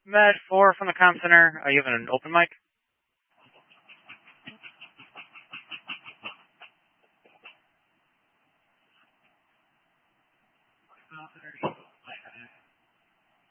Med 4 from the comm center. You have an open mic?